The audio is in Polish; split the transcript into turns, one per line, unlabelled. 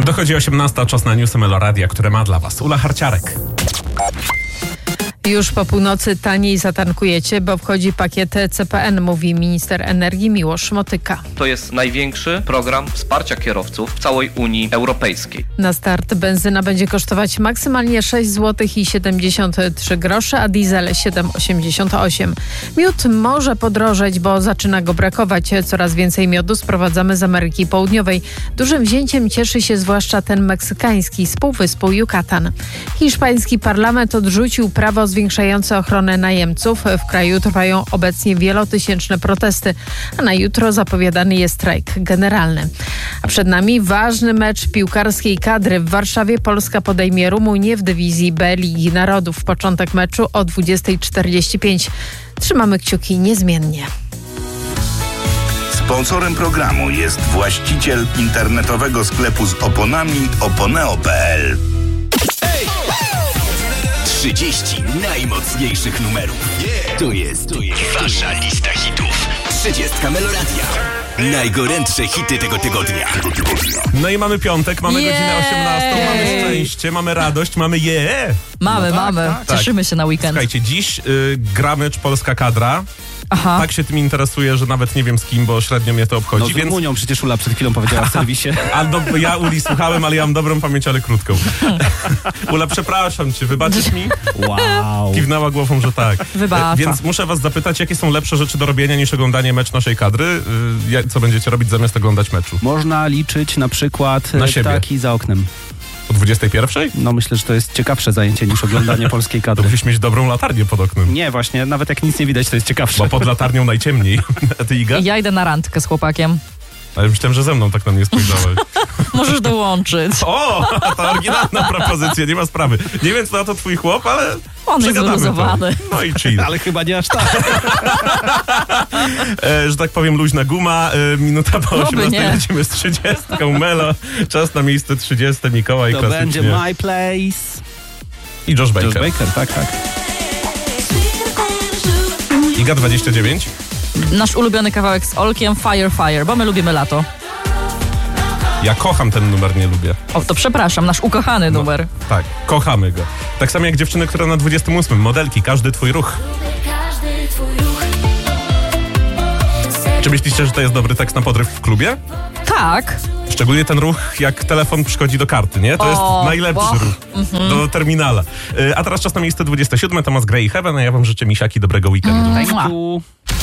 Dochodzi 18, czas na newsy Meloradia, które ma dla Was Ula Harciarek.
Już po północy taniej zatankujecie, bo wchodzi pakiet CPN, mówi minister energii Miłosz Motyka.
To jest największy program wsparcia kierowców w całej Unii Europejskiej.
Na start benzyna będzie kosztować maksymalnie 6,73 zł, a diesel 7,88. Miód może podrożeć, bo zaczyna go brakować. Coraz więcej miodu sprowadzamy z Ameryki Południowej. Dużym wzięciem cieszy się zwłaszcza ten meksykański z półwyspu Yucatan. Hiszpański parlament odrzucił prawo zwiększające ochronę najemców. W kraju trwają obecnie wielotysięczne protesty, a na jutro zapowiadany jest strajk generalny. A przed nami ważny mecz piłkarskiej kadry. W Warszawie Polska podejmie Rumunię w dywizji B Ligi Narodów. Początek meczu o 20:45. Trzymamy kciuki niezmiennie.
Sponsorem programu jest właściciel internetowego sklepu z oponami oponeo.pl.
30 najmocniejszych numerów. To jest wasza lista hitów. 30 Meloradia. Najgorętsze hity tego tygodnia.
No i mamy piątek, mamy godzinę 18, mamy szczęście, mamy radość, mamy
Mamy. Cieszymy się na weekend.
Słuchajcie, dziś gra mecz Polska kadra.
Aha.
Tak się tym interesuje, że nawet nie wiem z kim, bo średnio mnie to obchodzi.
Z Rumunią przecież Ula przed chwilą powiedziała w serwisie.
Ja Uli słuchałem, ale ja mam dobrą pamięć, ale krótką. Ula, przepraszam cię, wybaczysz mi?
Wow.
Kiwnęła głową, że tak.
Wybacza.
Więc muszę was zapytać, jakie są lepsze rzeczy do robienia niż oglądanie mecz naszej kadry? Co będziecie robić zamiast oglądać meczu?
Można liczyć na przykład
Na siebie.
ptaki za oknem.
O 21:00?
No myślę, że to jest ciekawsze zajęcie niż oglądanie polskiej
To
kadry.
musisz mieć dobrą latarnię pod oknem.
Nie, właśnie, nawet jak nic nie widać, to jest ciekawsze.
Bo pod latarnią najciemniej. A ty, Iga?
Ja idę na randkę z chłopakiem.
Ale myślałem, że ze mną tak na mnie spojrzałeś.
Możesz dołączyć.
O, to oryginalna propozycja, nie ma sprawy. Nie wiem, co na to twój chłop, ale
On jest
przegadamy
wyluzowany.
to. No i chill.
Ale chyba nie aż tak.
Że tak powiem, luźna guma. Minuta po 18
nie.
lecimy z 30. Melo. Czas na miejsce 30. Mikołaj
To
klasycznie.
będzie My Place.
I Josh Baker.
Josh Baker, tak.
Iga 29.
Nasz ulubiony kawałek z Olkiem, Fire, bo my lubimy lato.
Ja kocham ten numer, nie lubię.
O, to przepraszam, nasz ukochany numer.
Tak, kochamy go. Tak samo jak dziewczyny, które na 28. Modelki, każdy twój ruch. Czy myślicie, że to jest dobry tekst na podryw w klubie?
Tak.
Szczególnie ten ruch, jak telefon przychodzi do karty, nie? To jest najlepszy ruch do terminala. A teraz czas na miejsce 27. Tomasz Gray i Heaven, a ja wam życzę, misiaki, dobrego weekendu.
Thank you.